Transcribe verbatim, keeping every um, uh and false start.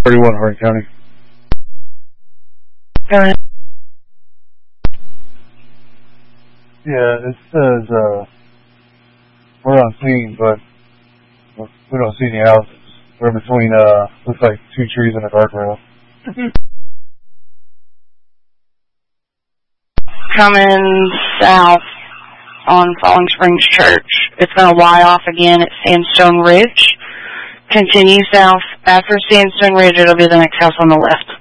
thirty-one, Hardin County. Go ahead. Yeah, it says uh, we're on scene, but we don't see any houses. We're between, uh, looks like two trees and a guardrail. Coming south on Falling Springs Church. It's going to Y off again at Sandstone Ridge. Continue south. After Sandstone Ridge, it'll be the next house on the left.